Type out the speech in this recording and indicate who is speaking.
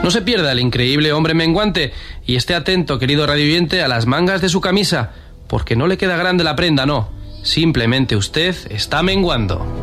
Speaker 1: No se pierda el increíble hombre menguante y esté atento, querido radioyente, a las mangas de su camisa, porque no le queda grande la prenda, no. Simplemente usted está menguando.